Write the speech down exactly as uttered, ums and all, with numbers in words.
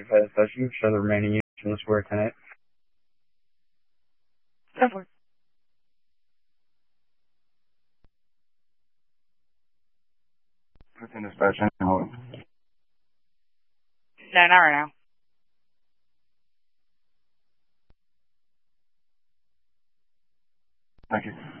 you've had a session. Show the remaining units from the square ten eight. Definitely. Within dispatch, no, No, not right now. thank you.